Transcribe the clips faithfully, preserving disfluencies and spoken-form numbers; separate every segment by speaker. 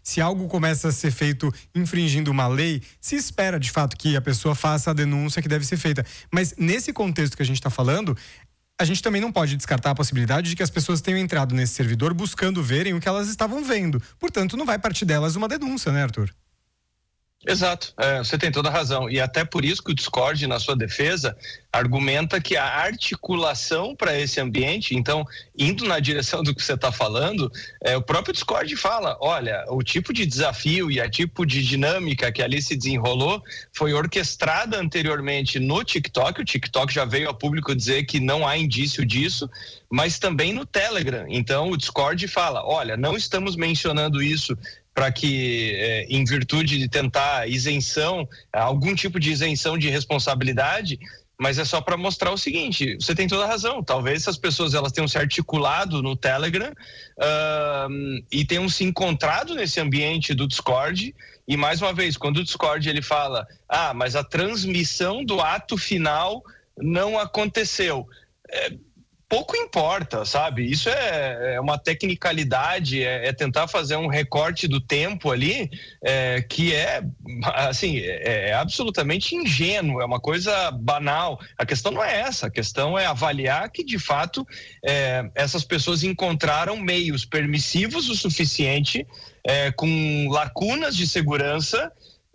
Speaker 1: se algo começa a ser feito infringindo uma lei, se espera de fato que a pessoa faça a denúncia que deve ser feita. Mas nesse contexto que a gente está falando, a gente também não pode descartar a possibilidade de que as pessoas tenham entrado nesse servidor buscando verem o que elas estavam vendo. Portanto, não vai partir delas uma denúncia, né, Arthur?
Speaker 2: Exato, é, você tem toda a razão, e até por isso que o Discord, na sua defesa, argumenta que a articulação para esse ambiente, então, indo na direção do que você está falando, é, o próprio Discord fala, olha, o tipo de desafio e a tipo de dinâmica que ali se desenrolou foi orquestrada anteriormente no TikTok. O TikTok já veio a público dizer que não há indício disso, mas também no Telegram. Então o Discord fala, olha, não estamos mencionando isso para que, eh, em virtude de tentar isenção, algum tipo de isenção de responsabilidade, mas é só para mostrar o seguinte, você tem toda a razão, talvez essas pessoas elas tenham se articulado no Telegram uh, e tenham se encontrado nesse ambiente do Discord, e mais uma vez, quando o Discord ele fala, ah, mas a transmissão do ato final não aconteceu, é, pouco importa, sabe? Isso é, é uma tecnicalidade, é, é tentar fazer um recorte do tempo ali, é, que é, assim, é, é absolutamente ingênuo, é uma coisa banal. A questão não é essa, a questão é avaliar que, de fato, é, essas pessoas encontraram meios permissivos o suficiente, é, com lacunas de segurança,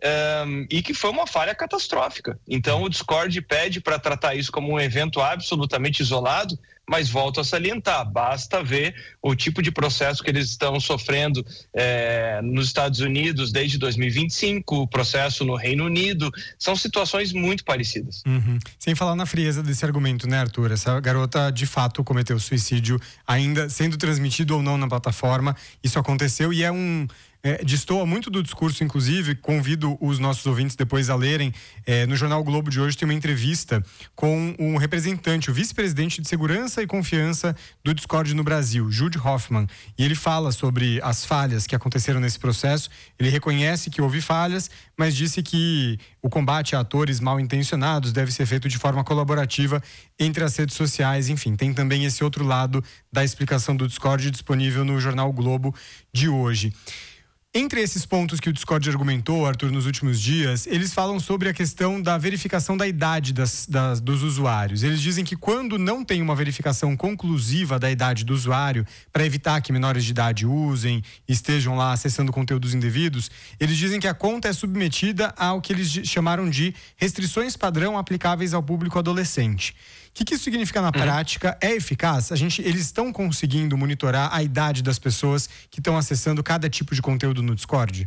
Speaker 2: Um, e que foi uma falha catastrófica. Então o Discord pede para tratar isso como um evento absolutamente isolado, mas volto a salientar, basta ver o tipo de processo que eles estão sofrendo é, nos Estados Unidos desde dois mil e vinte e cinco, o processo no Reino Unido, são situações muito parecidas.
Speaker 1: Uhum. Sem falar na frieza desse argumento, né, Arthur? Essa garota de fato cometeu suicídio, ainda sendo transmitido ou não na plataforma, isso aconteceu e é um... É, destoa muito do discurso, inclusive, convido os nossos ouvintes depois a lerem, é, no Jornal Globo de hoje tem uma entrevista com um representante, o vice-presidente de Segurança e Confiança do Discord no Brasil, Jude Hoffman, e ele fala sobre as falhas que aconteceram nesse processo. Ele reconhece que houve falhas, mas disse que o combate a atores mal intencionados deve ser feito de forma colaborativa entre as redes sociais. Enfim, tem também esse outro lado da explicação do Discord disponível no Jornal Globo de hoje. Entre esses pontos que o Discord argumentou, Arthur, nos últimos dias, eles falam sobre a questão da verificação da idade das, das, dos usuários. Eles dizem que quando não tem uma verificação conclusiva da idade do usuário, para evitar que menores de idade usem, estejam lá acessando conteúdos indevidos, eles dizem que a conta é submetida ao que eles chamaram de restrições padrão aplicáveis ao público adolescente. O que, que isso significa na uhum. prática? É eficaz? A gente, eles estão conseguindo monitorar a idade das pessoas que estão acessando cada tipo de conteúdo no Discord?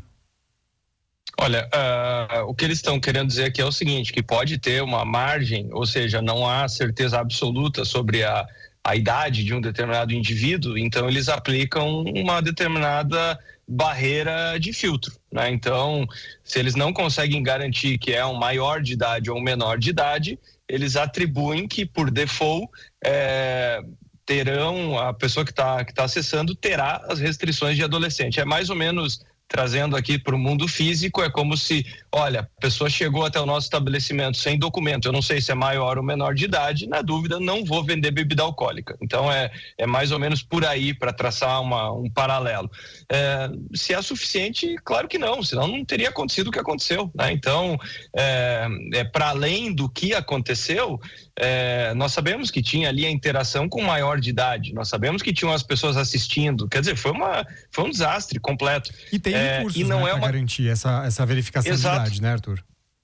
Speaker 2: Olha, uh, o que eles estão querendo dizer aqui é o seguinte, que pode ter uma margem, ou seja, não há certeza absoluta sobre a, a idade de um determinado indivíduo, então eles aplicam uma determinada barreira de filtro, né? Então, se eles não conseguem garantir que é um maior de idade ou um menor de idade, eles atribuem que, por default, é, terão, a pessoa que está que tá acessando terá as restrições de adolescente. É mais ou menos, trazendo aqui para o mundo físico, é como se, olha, a pessoa chegou até o nosso estabelecimento sem documento, eu não sei se é maior ou menor de idade, na dúvida não vou vender bebida alcoólica. Então é, é mais ou menos por aí, para traçar uma, um paralelo. É, se é suficiente, claro que não, senão não teria acontecido o que aconteceu, né? Então, é, é para além do que aconteceu, é, nós sabemos que tinha ali a interação com maior de idade, nós sabemos que tinham as pessoas assistindo, quer dizer, foi, uma, foi um desastre completo.
Speaker 1: E tem recursos, é, e não né, é uma... garantir essa, essa verificação Exato. de idade, né, Arthur?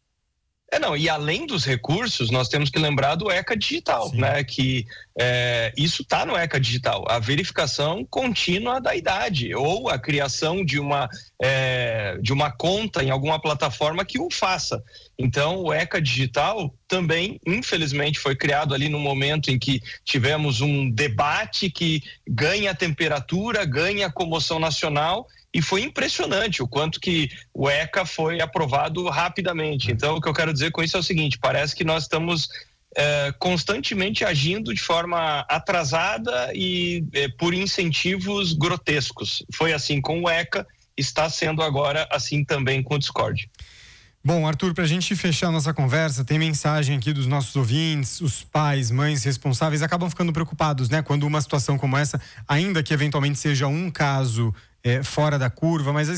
Speaker 2: É, não, e além dos recursos, nós temos que lembrar do ECA Digital, Sim. né, que é, isso está no ECA Digital, a verificação contínua da idade, ou a criação de uma, é, de uma conta em alguma plataforma que o faça. Então, o ECA Digital também, infelizmente, foi criado ali no momento em que tivemos um debate que ganha temperatura, ganha comoção nacional, e foi impressionante o quanto que o ECA foi aprovado rapidamente. Então, o que eu quero dizer com isso é o seguinte, parece que nós estamos é, constantemente agindo de forma atrasada e é, por incentivos grotescos. Foi assim com o ECA, está sendo agora assim também com o Discord.
Speaker 1: Bom, Arthur, para a gente fechar a nossa conversa, tem mensagem aqui dos nossos ouvintes, os pais, mães responsáveis acabam ficando preocupados, né? Quando uma situação como essa, ainda que eventualmente seja um caso é, fora da curva, mas